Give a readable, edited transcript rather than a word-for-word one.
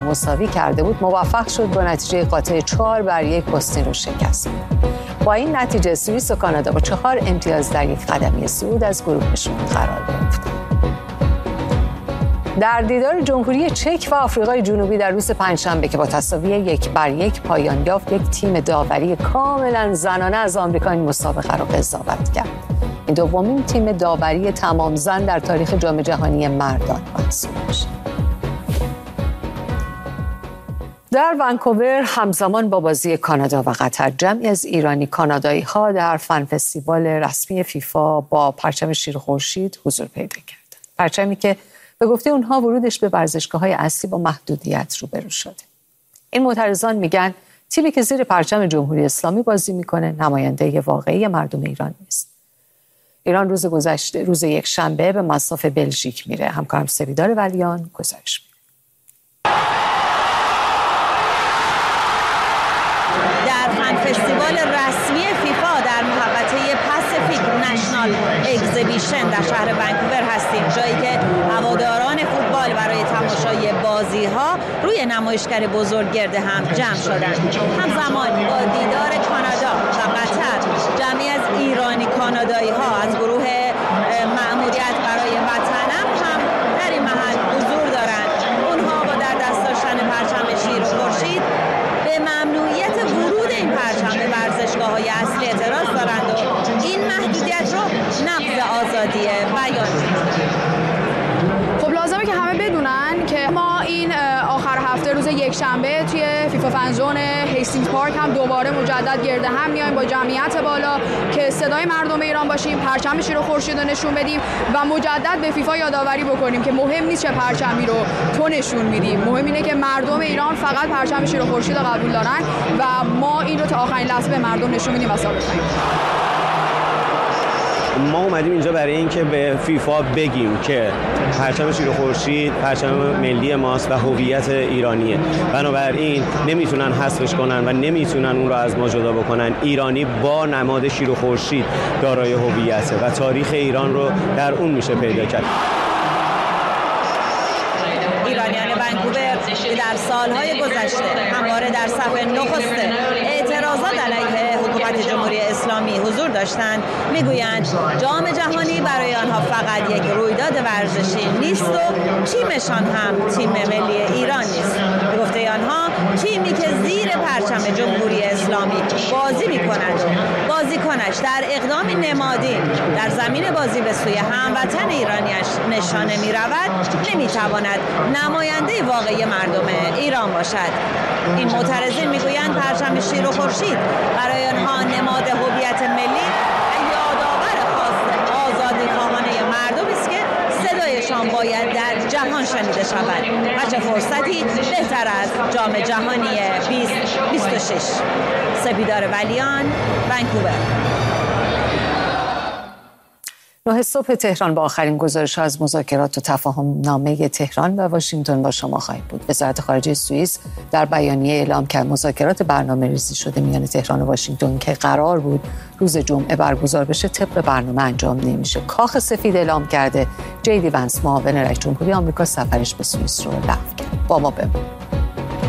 مساوی کرده بود موفق شد با نتیجه قاطع 4-1 بوسنی رو شکست. با این نتیجه سوئیس و کانادا با 4 امتیاز در یک قدمی صعود از گروهشون قرار گرفتند. در دیدار جمهوری چک و آفریقای جنوبی در روز پنجشنبه که با تساوی 1-1 پایان یافت، یک تیم داوری کاملا زنانه از آمریکا این مسابقه را قضاوت کرد. این دومین تیم داوری تمام زن در تاریخ جام جهانی مردان محسوب میشه. در ونکوور همزمان با بازی کانادا و قطر، جمعی از ایرانی کانادایی‌ها در فن فستیوال رسمی فیفا با پرچم شیر و خورشید حضور پیدا کردند. پرچمی که به گفته اونها ورودش به ورزشگاه‌های اصلی با محدودیت روبرو شده. این معترضان میگن تیمی که زیر پرچم جمهوری اسلامی بازی میکنه نماینده واقعی مردم ایران نیست. ایران روز یکشنبه به مصاف بلژیک میره. همکارم سپیدار ولیان گزارش میده. در فن فستیوال رسمی فیفا در محوطه پاسیفیک نشنال اگزیبیشن در شهر ونکوور هستیم، جایی که هواداران فوتبال برای تماشای بازی‌ها روی نمایشگر بزرگ گرد هم جمع شدند. همزمان با دیدار کانادا و قطر، جمعی از ایرانی کانادایی‌ها از گروه مأموریت برای وطنم هم در این محل حضور دارند. اونها با در دست داشتن پرچم شیر و خورشید به ممنوعیت ورود این پرچم به ورزشگاه‌های اصلی اعتراض دارند و این محدودیت رو نقض آزادی بیان می‌کنند. خب لازمه که همه بدونن که ما این آخر هفته روز یکشنبه توی فیفا فن زون هیستینگز پارک هم دوباره مجدد گرد هم میایم با جمعیت بالا که صدای مردم ایران باشیم، پرچم شیر و خورشید رو نشون بدیم و مجدد به فیفا یادآوری بکنیم که مهم نیست چه پرچمی رو تو نشون میدیم، مهم اینه که مردم ایران فقط پرچم شیر و خورشید رو قبول دارن و ما این رو تا آخرین لحظه به مردم نشون میدیم و ثابت کنیم. ما اومدیم اینجا برای اینکه به فیفا بگیم که پرچم شیر و خورشید پرچم ملی ماست و هویت ایرانیه. بنابراین نمیتونن حذفش کنن و نمیتونن اون رو از ما جدا بکنن. ایرانی با نماد شیر و خورشید دارای هویته و تاریخ ایران رو در اون میشه پیدا کرد. ایرانیان ونکوور در سالهای گذشته همواره در صف نخست اعتراضات علیه حکومت جمهوری اسلامی حضور داشتند، میگویند جام جهانی برای آنها فقط یک رویداد ورزشی نیست و تیمشان هم تیم ملی ایران نیست. به گفته آنها تیمی که زیر پرچم جمهوری اسلامی بازی می‌کند و بازیکنش در اقدامی نمادین در زمین بازی به سوی هموطن ایرانیش نشانه می‌رود، نمی‌تواند نماینده واقعی مردم ایران باشد. این معترضین میگویند پرچم شیر و خورشید برای آنها نماد هویت ملی و یادآور خواست آزادی خواهانه مردمی است که صدایشان باید در جهان شنیده شود و چه فرصتی بهتر از جام جهانی 2026. سپیدار ولیان، ونکوور. 9 صبح تهران با آخرین گزارش‌ها از مذاکرات و تفاهم‌نامه تهران و واشنگتن با شما خواهیم بود. وزارت خارجه سوئیس در بیانیه اعلام کرد مذاکرات برنامه‌ریزی شده میان تهران و واشنگتن که قرار بود روز جمعه برگزار بشه طبق برنامه انجام نمیشه. کاخ سفید اعلام کرده جی دی ونس معاون رئیس جمهوری آمریکا سفرش به سوئیس رو لغو کرد. با ما بمونید.